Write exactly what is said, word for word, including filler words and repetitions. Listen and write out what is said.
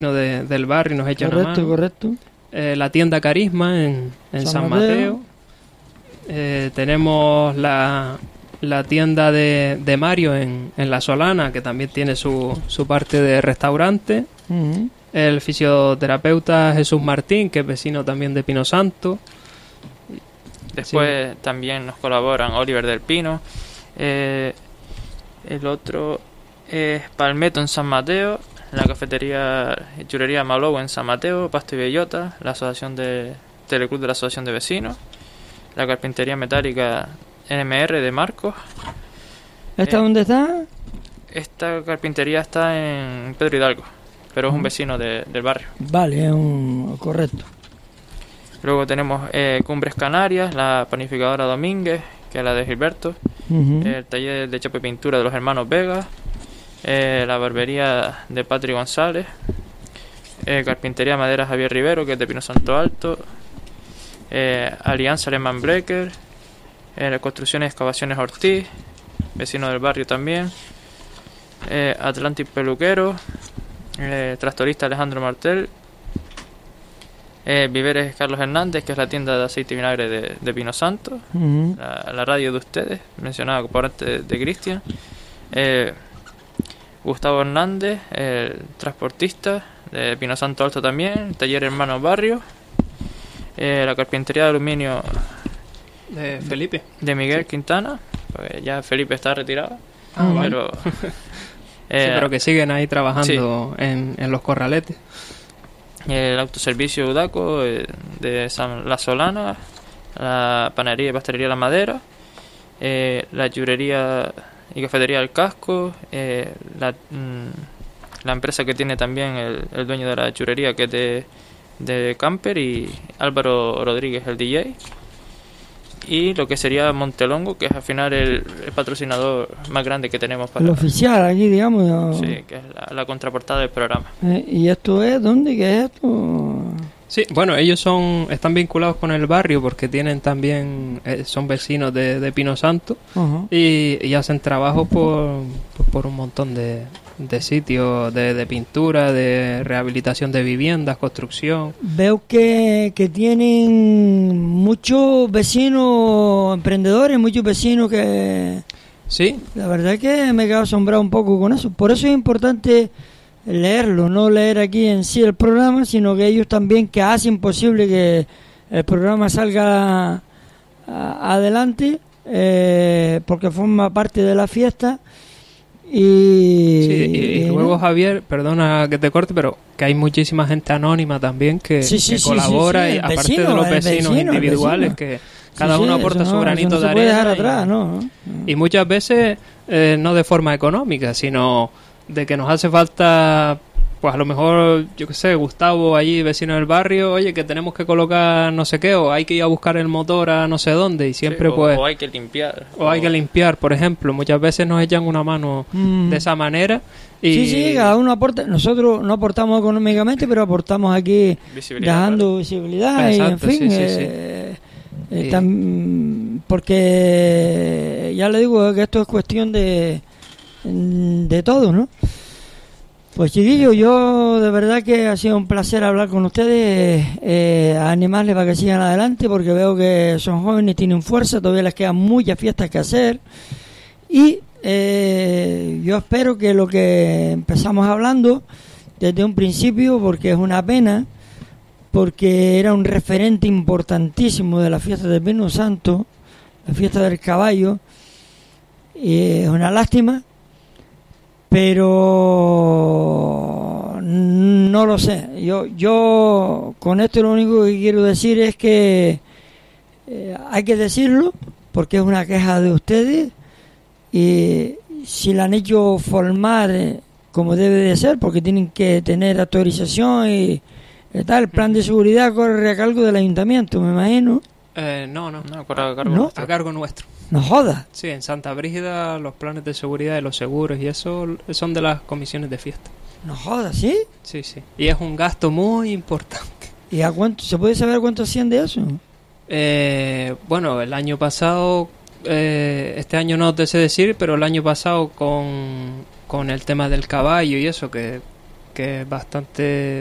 de, del barrio nos echan una Correcto, mano. correcto. Eh, la tienda Carisma en, en San, San Mateo. Mateo. Eh, tenemos la, la tienda de, de Mario en, en La Solana, que también tiene su, su parte de restaurante. Uh-huh. El fisioterapeuta Jesús Martín, que es vecino también de Pino Santo. Después Sí. también nos colaboran Oliver del Pino. Eh, el otro es Palmetto en San Mateo, la cafetería y churrería Malou en San Mateo, Pasto y Bellota, la asociación de Teleclub de la Asociación de Vecinos, la carpintería metálica N M R de Marcos. ¿Esta Eh, dónde está? Esta carpintería está en Pedro Hidalgo, pero es un Ujú. vecino de- del barrio. Vale, es un... correcto. Luego tenemos eh, Cumbres Canarias, la panificadora Domínguez, que es la de Gilberto, Uh-huh. el taller de chapa y pintura de los hermanos Vega, eh, la barbería de Patri González, eh, carpintería madera Javier Rivero, que es de Pino Santo Alto, eh, Alianza Alemán Brecker, eh, construcciones y excavaciones Ortiz, vecino del barrio también, eh, Atlantic Peluquero, eh, tractorista Alejandro Martel, eh, Viveres Carlos Hernández, que es la tienda de aceite y vinagre de, de Pino Santo, Uh-huh. la, la radio de ustedes, mencionada por antes de, de Cristian, eh, Gustavo Hernández, el transportista de Pino Santo Alto también, taller Hermanos Barrio, eh, la carpintería de aluminio De Felipe. de Miguel Quintana, porque ya Felipe está retirado, Ah, vale. pero, Sí, eh, pero que siguen ahí trabajando en, en los corraletes. el autoservicio Udaco eh, de San La Solana, la panadería y pastelería La Madera, eh, la churrería y cafetería El Casco, eh, la, mm, la empresa que tiene también el, el dueño de la churrería, que es de, de Camper, y Álvaro Rodríguez, el D J, y lo que sería Montelongo, que es al final el, el patrocinador más grande que tenemos para El oficial aquí, digamos. ¿no? sí, que es la, la contraportada del programa. Eh, ¿Y esto es? ¿Dónde? ¿Qué es esto? Sí, bueno, ellos son están vinculados con el barrio porque tienen también eh, son vecinos de, de Pino Santo Ajá. y, y hacen trabajos por, por, por un montón de, de sitios de, de pintura, de rehabilitación de viviendas, construcción. Veo que, que tienen muchos vecinos emprendedores, muchos vecinos que... Sí, La verdad que me he quedado asombrado un poco con eso. Por eso es importante leerlo, no leer aquí en sí el programa, sino que ellos también que hacen posible que el programa salga a- adelante, eh, porque forma parte de la fiesta. Y, sí, y, y y luego no. Javier, perdona que te corte, pero que hay muchísima gente anónima también que, Sí, sí, que sí, colabora, sí, sí, y el aparte vecino, de los el vecinos vecino, el individuales vecino. que cada Sí, uno sí, aporta eso su no- granito eso no de se puede arena dejar y- atrás, ¿no? y muchas veces eh, no de forma económica, sino de que nos hace falta, pues a lo mejor, yo qué sé, Gustavo allí, vecino del barrio, oye, que tenemos que colocar no sé qué, o hay que ir a buscar el motor a no sé dónde, y siempre Sí, o, pues, o hay que limpiar, o hay que limpiar, por ejemplo, muchas veces nos echan una mano Mm. de esa manera. Y Sí, sí, cada uno aporta. Nosotros no aportamos económicamente, pero aportamos aquí visibilidad, dejando claro. visibilidad y, Exacto, en fin, sí, sí, eh, eh, Y- tam- porque ya le digo que esto es cuestión de de todo, ¿no? Pues chiquillos, yo de verdad que ha sido un placer hablar con ustedes, eh, animarles para que sigan adelante, porque veo que son jóvenes, tienen fuerza, todavía les quedan muchas fiestas que hacer, y eh, yo espero que lo que empezamos hablando desde un principio, porque es una pena, porque era un referente importantísimo de la fiesta de Pino Santo, la fiesta del caballo, y es una lástima, pero no lo sé. Yo, yo con esto lo único que quiero decir es que eh, hay que decirlo, porque es una queja de ustedes, y si la han hecho formar eh, como debe de ser, porque tienen que tener autorización y, y tal, el plan de seguridad corre a cargo del ayuntamiento, me imagino. eh, no, no, No, corre a cargo ¿No? nuestro. a cargo nuestro. No jodas. Sí, en Santa Brígida los planes de seguridad y los seguros y eso son de las comisiones de fiesta. No jodas, ¿sí? Sí, sí. Y es un gasto muy importante. ¿Y a cuánto se puede saber cuánto hacían de eso? Eh, bueno, el año pasado, eh, este año no te sé decir, pero el año pasado con, con el tema del caballo y eso, que, que es bastante